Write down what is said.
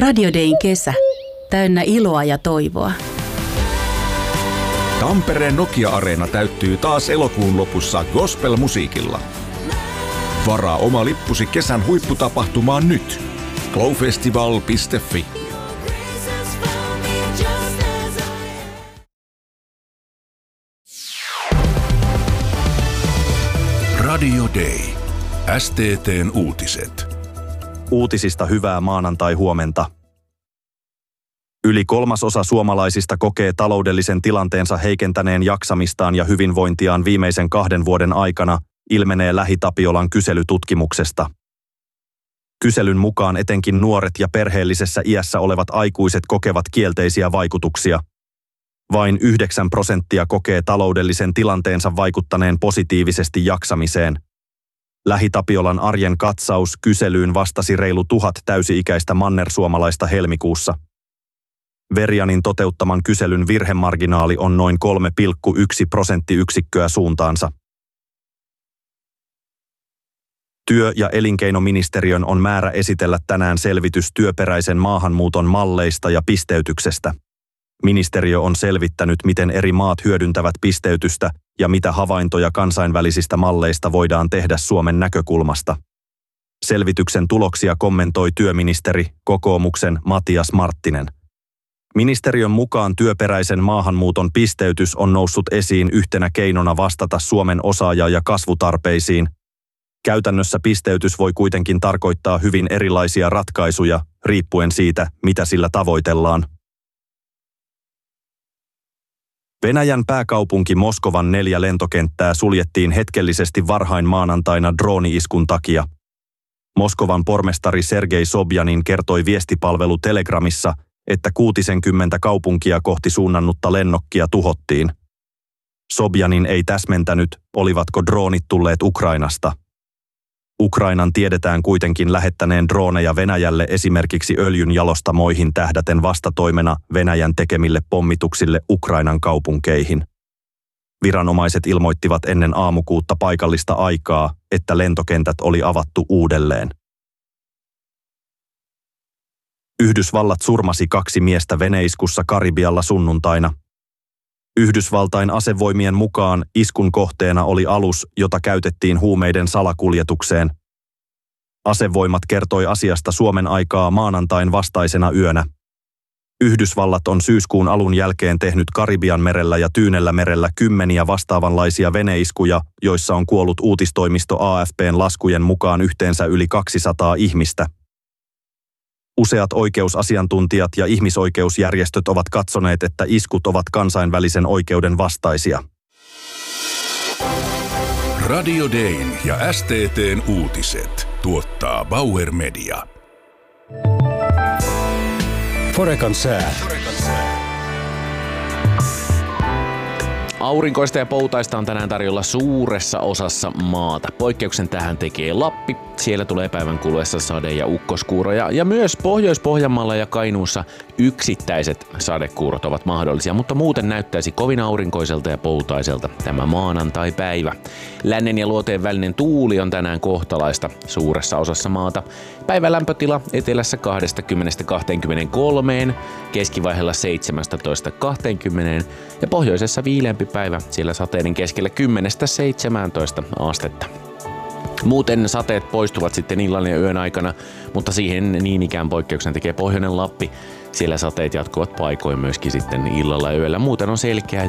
Radio Dayn kesä. Täynnä iloa ja toivoa. Tampereen Nokia-areena täyttyy taas elokuun lopussa gospel-musiikilla. Varaa oma lippusi kesän huipputapahtumaan nyt. glowfestival.fi. Radio Day. STT:n uutiset. Uutisista hyvää maanantai-huomenta. Yli 1/3 suomalaisista kokee taloudellisen tilanteensa heikentäneen jaksamistaan ja hyvinvointiaan viimeisen 2 vuoden aikana, ilmenee Lähi-Tapiolan kyselytutkimuksesta. Kyselyn mukaan etenkin nuoret ja perheellisessä iässä olevat aikuiset kokevat kielteisiä vaikutuksia. Vain 9% kokee taloudellisen tilanteensa vaikuttaneen positiivisesti jaksamiseen. Lähi-Tapiolan arjen katsaus kyselyyn vastasi reilu 1000 täysi-ikäistä mannersuomalaista helmikuussa. Verianin toteuttaman kyselyn virhemarginaali on noin 3,1 prosenttiyksikköä suuntaansa. Työ- ja elinkeinoministeriön on määrä esitellä tänään selvitys työperäisen maahanmuuton malleista ja pisteytyksestä. Ministeriö on selvittänyt, miten eri maat hyödyntävät pisteytystä ja mitä havaintoja kansainvälisistä malleista voidaan tehdä Suomen näkökulmasta. Selvityksen tuloksia kommentoi työministeri, kokoomuksen Matias Marttinen. Ministeriön mukaan työperäisen maahanmuuton pisteytys on noussut esiin yhtenä keinona vastata Suomen osaaja- ja kasvutarpeisiin. Käytännössä pisteytys voi kuitenkin tarkoittaa hyvin erilaisia ratkaisuja, riippuen siitä, mitä sillä tavoitellaan. Venäjän pääkaupunki Moskovan 4 lentokenttää suljettiin hetkellisesti varhain maanantaina drooni-iskun takia. Moskovan pormestari Sergei Sobjanin kertoi viestipalvelu Telegramissa, että 60 kaupunkia kohti suunnannutta lennokkia tuhottiin. Sobjanin ei täsmentänyt, olivatko droonit tulleet Ukrainasta. Ukrainan tiedetään kuitenkin lähettäneen drooneja Venäjälle esimerkiksi öljynjalostamoihin tähdäten vastatoimena Venäjän tekemille pommituksille Ukrainan kaupunkeihin. Viranomaiset ilmoittivat ennen aamukuutta paikallista aikaa, että lentokentät oli avattu uudelleen. Yhdysvallat surmasi 2 miestä veneiskussa Karibialla sunnuntaina. Yhdysvaltain asevoimien mukaan iskun kohteena oli alus, jota käytettiin huumeiden salakuljetukseen. Asevoimat kertoi asiasta Suomen aikaa maanantain vastaisena yönä. Yhdysvallat on syyskuun alun jälkeen tehnyt Karibianmerellä ja Tyynellämerellä 10 vastaavanlaisia veneiskuja, joissa on kuollut uutistoimisto AFP:n laskujen mukaan yhteensä yli 200 ihmistä. Useat oikeusasiantuntijat ja ihmisoikeusjärjestöt ovat katsoneet, että iskut ovat kansainvälisen oikeuden vastaisia. Radio Dayn ja STT:n uutiset tuottaa Bauer Media. Forecan sää. Aurinkoista ja poutaista on tänään tarjolla suuressa osassa maata. Poikkeuksen tähän tekee Lappi. Siellä tulee päivän kuluessa sade- ja ukkoskuuroja. Ja myös Pohjois-Pohjanmaalla ja Kainuussa yksittäiset sadekuurot ovat mahdollisia, mutta muuten näyttäisi kovin aurinkoiselta ja poutaiselta tämä maanantai-päivä. Lännen ja luoteen välinen tuuli on tänään kohtalaista suuressa osassa maata. Päivän lämpötila etelässä 20-23, keskivaiheella 17-20 ja pohjoisessa viileämpi päivä, siellä sateiden keskellä 10-17 astetta. Muuten sateet poistuvat sitten illan ja yön aikana, mutta siihen niin ikään poikkeuksen tekee pohjoinen Lappi. Siellä sateet jatkuvat paikoin myöskin sitten illalla ja yöllä. Muuten on selkeää